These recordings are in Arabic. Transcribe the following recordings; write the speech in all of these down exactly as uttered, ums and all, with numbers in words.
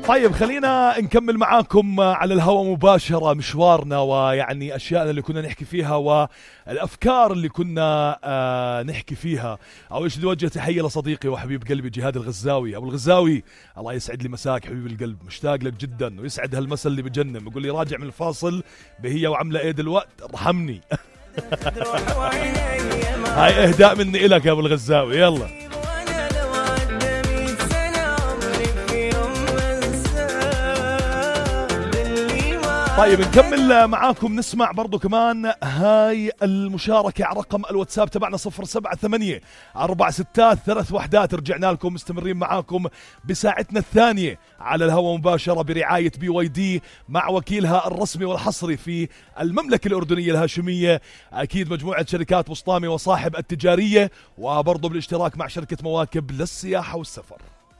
طيب خلينا نكمل معاكم على الهواء مباشرة مشوارنا، ويعني أشياء اللي كنا نحكي فيها والأفكار اللي كنا آه نحكي فيها. أول شيء نوجه تحية لصديقي وحبيب قلبي جهاد الغزاوي. أبو الغزاوي الله يسعد لي مساك حبيب القلب، مشتاق لك جدا ويسعد هالمسا اللي بجنن. بيقول لي راجع من الفاصل بهي وعملة ايه دلوقت رحمني. هاي اهداء مني إلك يا أبو الغزاوي. يلا طيب نكمل معاكم، نسمع برضو كمان هاي المشاركة على رقم الواتساب تبعنا صفر سبعة ثمانية أربعة ستات ثلاث وحدات. رجعنا لكم مستمرين معاكم بساعتنا الثانية على الهواء مباشرة برعاية بي واي دي مع وكيلها الرسمي والحصري في المملكة الأردنية الهاشمية، أكيد مجموعة شركات بسطامي وصاحب التجارية، وبرضو بالاشتراك مع شركة مواكب للسياحة والسفر.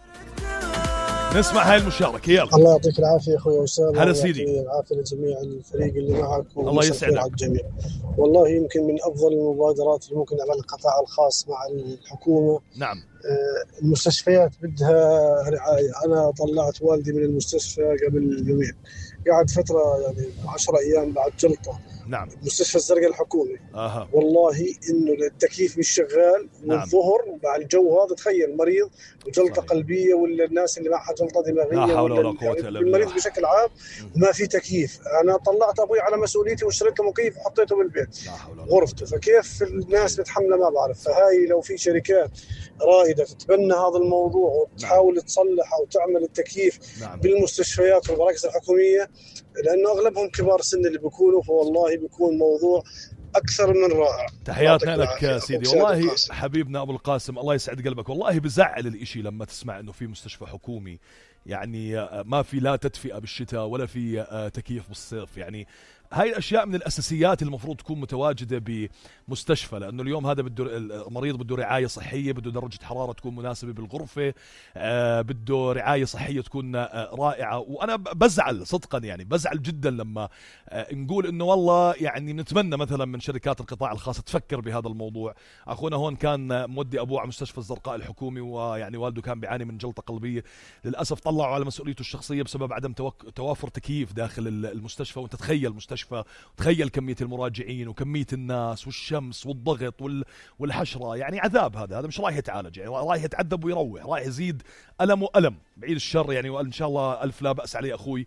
نسمع هاي المشاركة. يلا. الله يعطيك العافية أخوي أسامة. هلا سيدي. الله العافية لجميع الفريق اللي معك. الله يسعدك. على الجميع. والله يمكن من أفضل المبادرات اللي ممكن يعملها القطاع الخاص مع الحكومة. نعم. آه المستشفيات بدها رعاية. أنا طلعت والدي من المستشفى قبل يومين، قاعد فترة يعني عشرة أيام بعد جلطة. نعم. مستشفى الزرقاء الحكومي. آه. والله إنه التكييف مش شغال. نعم. والظهر مع الجو هذا تخيل مريض وجلطة صحيح. قلبية ولا الناس اللي معها جلطة دماغية، لا حول ولا قوة إلا بالله، المريض بشكل عام وما في تكييف. أنا طلعت أبوي على مسؤوليتي واشتريت له مكيف وحطيته بالبيت غرفته، فكيف الناس بتحمله ما بعرف. فهاي لو في شركات رائدة تتبنى هذا الموضوع وتحاول نعم. تصلح أو تعمل التكييف نعم. بالمستشفيات والمراكز الحكومية، لأنه أغلبهم كبار سن اللي بيكونوا، فوالله بيكون موضوع أكثر من رائع. تحياتنا لك سيدي. والله حبيبنا أبو القاسم الله يسعد قلبك. والله بزعل الإشي لما تسمع إنه في مستشفى حكومي يعني ما في لا تدفئة بالشتاء ولا في تكييف بالصيف. يعني هاي الأشياء من الأساسيات المفروض تكون متواجدة بمستشفى، لأنه اليوم هذا بده المريض بده رعاية صحية، بده درجة حرارة تكون مناسبة بالغرفة، آه بده رعاية صحية تكون آه رائعة. وأنا بزعل صدقا، يعني بزعل جدا لما آه نقول إنه والله يعني نتمنى مثلا من شركات القطاع الخاص تفكر بهذا الموضوع. أخونا هون كان مودي أبوه على مستشفى الزرقاء الحكومي، ويعني والده كان بيعاني من جلطة قلبية، للأسف طلعوا على مسؤوليته الشخصية بسبب عدم توافر تكييف داخل المستشفى. وانت تخيل مستشفى، تخيل كمية المراجعين وكمية الناس والشمس والضغط وال... والحشرة، يعني عذاب. هذا هذا مش رايح يتعالج، يعني رايح يتعذب ويروح، رايح يزيد ألم وألم، بعيد الشر يعني. وإن شاء الله ألف لا بأس عليه أخوي.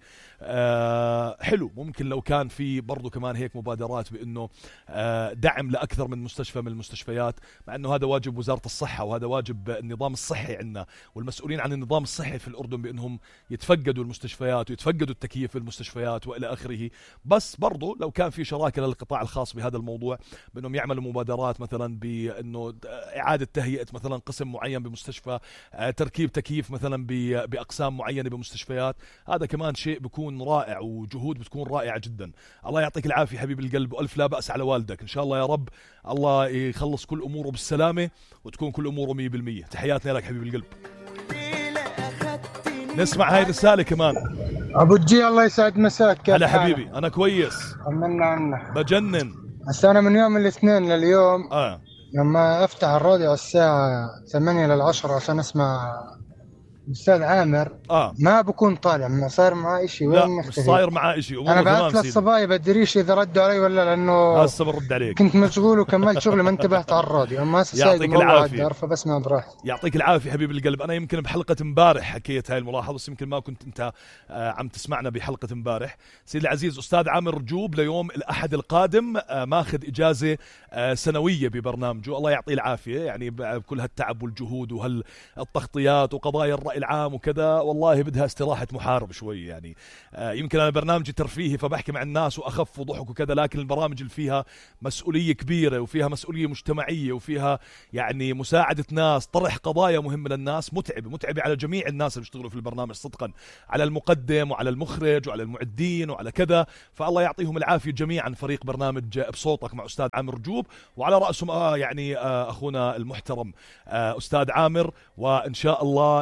آه حلو، ممكن لو كان في برضو كمان هيك مبادرات بأنه آه دعم لأكثر من مستشفى من المستشفيات، مع أنه هذا واجب وزارة الصحة وهذا واجب النظام الصحي عندنا والمسؤولين عن النظام الصحي في الأردن بأنهم يتفقدوا المستشفيات ويتفقدوا التكييف في المستشفيات وإلى آخره. بس برضو لو كان في شراكة للقطاع الخاص بهذا الموضوع بأنهم يعملوا مبادرات مثلا بأنه إعادة تهيئة مثلا قسم معين بمستشفى، آه تركيب تكييف مثلا بأقسام معينة بمستشفيات، هذا كمان شيء بيكون رائع وجهود بتكون رائعة جدا. الله يعطيك العافية حبيب القلب، وألف لا بأس على والدك. إن شاء الله يا رب الله يخلص كل أموره بالسلامة وتكون كل أموره مية بالمية. تحياتنا لك حبيب القلب. نسمع هاي الرسالة كمان. أبو الجي الله يسعد مساك. هلا حبيبي، أنا كويس. طمنا عنك. بجنن. بس أنا من يوم الاثنين لليوم آه. لما أفتح الراديو الساعة ثمانية للعشرة عشان أسمع أستاذ عامر آه. ما بكون طالع، ما صار معاه إشي. لا مش صاير معاه إشي. أنا بعثت للصبايا بدريش إذا ردوا علي ولا، لأنه هسه برد عليك. كنت مشغول وكملت شغلي ما انتبهت على الراديو. أما هسه يعطيك العافية. فبسمع براحتي. يعطيك العافية حبيب القلب. أنا يمكن بحلقة امبارح حكيت هاي الملاحظة، بس يمكن ما كنت أنت آه عم تسمعنا بحلقة امبارح. سيدي العزيز أستاذ عامر رجوب ليوم الأحد القادم آه ماخذ إجازة آه سنوية ببرنامجه، الله يعطيه العافية، يعني بكل هالتعب والجهود وهالتغطيات وقضايا الرأي العام وكذا، والله بدها استراحة محارب شوي يعني. آه يمكن أنا برنامجي ترفيهي فبحكي مع الناس وأخف وضحك وكذا، لكن البرامج اللي فيها مسؤولية كبيرة وفيها مسؤولية مجتمعية وفيها يعني مساعدة ناس، طرح قضايا مهمة للناس، متعبة متعبة على جميع الناس اللي بيشتغلوا في البرنامج صدقا، على المقدم وعلى المخرج وعلى المعدين وعلى كذا. فالله يعطيهم العافية جميعا فريق برنامج بصوتك مع أستاذ عامر رجوب، وعلى رأسهم آه يعني آه أخونا المحترم آه أستاذ عامر. وإن شاء الله يعني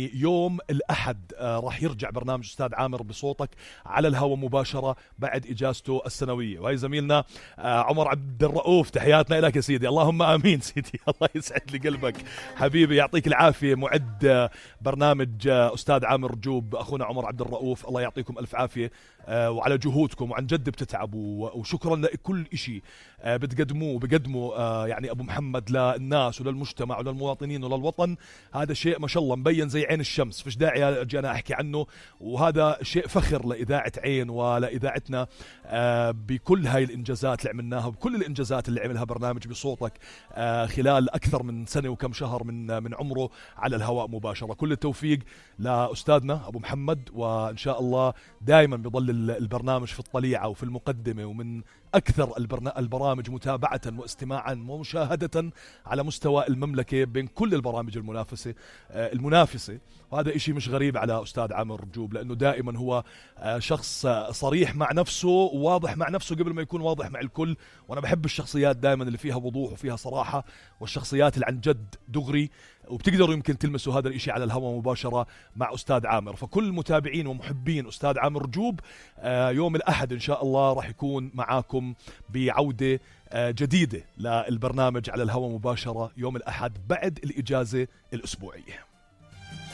يعني يوم الأحد راح يرجع برنامج أستاذ عامر بصوتك على الهواء مباشرة بعد إجازته السنوية. وهي زميلنا عمر عبد الرؤوف، تحياتنا لك يا سيدي. اللهم آمين سيدي. الله يسعد لي قلبك حبيبي، يعطيك العافية معد برنامج أستاذ عامر رجوب أخونا عمر عبد الرؤوف، الله يعطيكم ألف عافية وعلى جهودكم، وعن جد بتتعبوا، وشكرا لكل إشي بتقدموه بقدموا يعني أبو محمد للناس وللمجتمع وللمواطنين وللوطن. هذا شيء ما شاء الله مبين زي عين الشمس، فيش داعي أجي أنا أحكي عنه، وهذا شيء فخر لإذاعة عين ولإذاعتنا بكل هاي الإنجازات اللي عملناها، وبكل الإنجازات اللي عملها برنامج بصوتك خلال أكثر من سنة وكم شهر من من عمره على الهواء مباشرة. كل التوفيق لأستاذنا أبو محمد، وإن شاء الله دائما بيظل البرنامج في الطليعة وفي المقدمة، ومن أكثر البرامج متابعة واستماعا ومشاهدة على مستوى المملكة بين كل البرامج المنافسة المنافسة وهذا إشي مش غريب على أستاذ عامر رجوب، لأنه دائما هو شخص صريح مع نفسه وواضح مع نفسه قبل ما يكون واضح مع الكل. وأنا بحب الشخصيات دائما اللي فيها وضوح وفيها صراحة، والشخصيات اللي عن جد دغري، وبتقدروا يمكن تلمسوا هذا الاشي على الهواء مباشرة مع أستاذ عامر. فكل متابعين ومحبين أستاذ عامر رجوب يوم الأحد إن شاء الله راح يكون معاكم بعودة جديدة للبرنامج على الهواء مباشرة يوم الأحد بعد الإجازة الأسبوعية.